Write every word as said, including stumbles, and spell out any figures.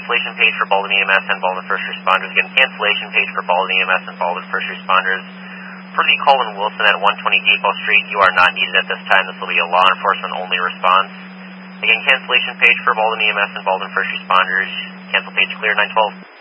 cancellation page for Baldwin E M S and Baldwin First Responders. Again, cancellation page for Baldwin E M S and Baldwin First Responders. For the call in Wilson at one twenty Gable Street, you are not needed at this time. This will be a law enforcement only response. Again, cancellation page for Baldwin E M S and Baldwin First Responders. Cancel page clear, nine twelve.